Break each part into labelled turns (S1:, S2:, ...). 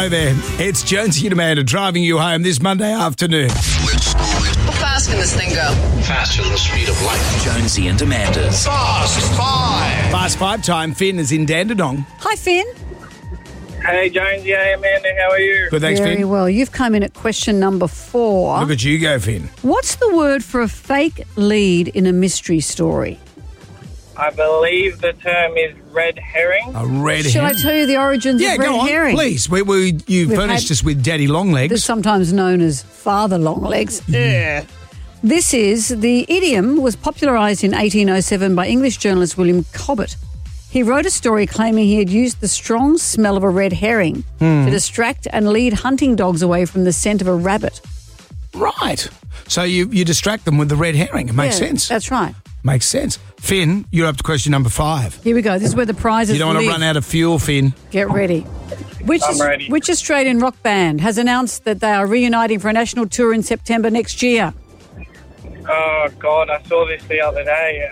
S1: Hello there. It's Jonesy and Amanda driving you home this Monday afternoon.
S2: How fast can this thing go?
S3: Faster than the speed of light.
S4: Jonesy and Amanda's
S3: Fast Five.
S1: Fast five time. Finn is in Dandenong.
S5: Hi, Finn.
S6: Hey, Jonesy. Hey, Amanda. How are you?
S1: Good, thanks,
S5: Very
S1: Finn.
S5: well. You've come in at question number 4.
S1: Look at you go, Finn.
S5: What's the word for a fake lead in a mystery story?
S6: I believe the term is red herring.
S1: A red
S5: Shall I
S1: herring.
S5: tell you the origins
S1: Yeah,
S5: of red
S1: go on,
S5: herring?
S1: please. You furnished
S5: had-
S1: us with Daddy
S5: They're
S1: Longlegs.
S5: sometimes known as father longlegs. This is, the idiom was popularised in 1807 by English journalist William Cobbett. He wrote a story claiming he had used the strong smell of a red herring to distract and lead hunting dogs away from the scent of a rabbit.
S1: Right. So you distract them with the red herring. It makes
S5: Yeah,
S1: sense.
S5: That's right.
S1: Makes sense. Finn, you're up to question number 5.
S5: Here we go. This is where the prizes
S1: You don't want to
S5: live.
S1: run out of fuel, Finn.
S5: Get ready.
S6: I'm ready.
S5: Which Australian rock band has announced that they are reuniting for a national tour in September next year?
S6: Oh, God. I saw this the other day.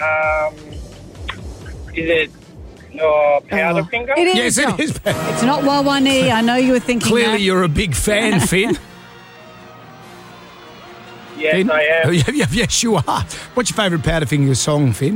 S6: Is it Powderfinger?
S5: It is.
S1: Yes, it is.
S5: It's not Wawani. I know you were thinking
S1: Clearly,
S5: that.
S1: you're a big fan, Finn.
S6: Yes,
S1: Finn?
S6: I am.
S1: Yes, you are. What's your favourite Powderfinger song, Finn?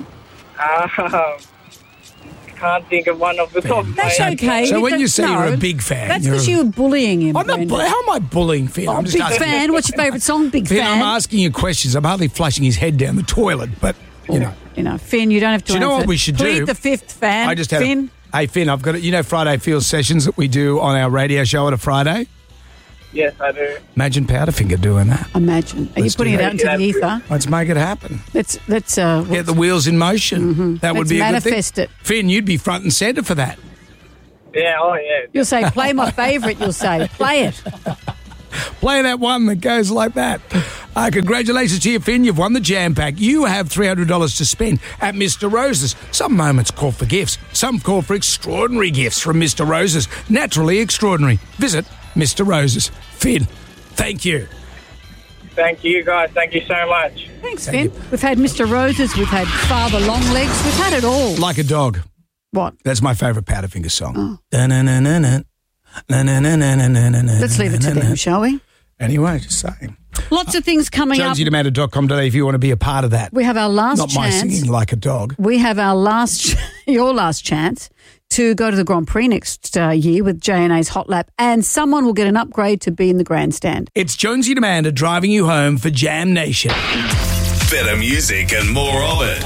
S6: Can't think of one off the top of my
S5: That's
S6: head.
S5: okay.
S1: So when you
S5: That's-
S1: say you're
S5: no,
S1: a big fan,
S5: That's
S1: you're
S5: because
S1: a-
S5: you were bullying him.
S1: I'm not.
S5: Brendan.
S1: How am I bullying Finn? I'm just
S5: Big
S1: asking.
S5: fan. What's your favourite song? Big
S1: Finn,
S5: fan.
S1: I'm asking you questions. I'm hardly flushing his head down the toilet, but you know.
S5: You know, Finn, you don't have to
S1: Do you know
S5: answer.
S1: what we should
S5: Plead
S1: do?
S5: the fifth fan.
S1: I just had.
S5: Finn.
S1: Hey Finn, I've got it. Friday Field sessions that we do on our radio show on a Friday.
S6: Yes, I do.
S1: Imagine Powderfinger doing that.
S5: Imagine. Are you
S1: Let's
S5: putting
S1: do
S5: it
S1: that.
S5: out into the ether?
S1: Let's make it happen.
S5: Let's
S1: Get the wheels in motion. That would
S5: Let's
S1: be a good thing.
S5: manifest it.
S1: Finn, you'd be front and centre for that.
S6: Yeah, oh, yeah.
S5: You'll say, play my favourite, you'll say. Play it.
S1: Play that one that goes like that. Congratulations to you, Finn. You've won the Jam Pack. You have $300 to spend at Mr. Rose's. Some moments call for gifts. Some call for extraordinary gifts from Mr. Rose's. Naturally extraordinary. Visit Mr. Rose's. Finn, thank you.
S6: Thank you, guys. Thank you so much.
S5: Thanks,
S1: Thank
S5: Finn. We've had Mr. Roses, we've had Father Longlegs, we've had it all.
S1: Like a dog.
S5: What?
S1: That's my favourite Powderfinger song.
S5: Oh.
S1: Let's
S5: Let's leave it to them, shall we?
S1: Anyway, just saying.
S5: Lots of things coming up.
S1: JonesyDemanda.com.au if you want to be a part of that.
S5: We have our last
S1: Not my
S5: chance.
S1: singing like a dog.
S5: We have our your last chance to go to the Grand Prix next year with J&A's Hot Lap, and someone will get an upgrade to be in the grandstand.
S1: It's Jonesy and Amanda driving you home for Jam Nation.
S4: Better music and more of it.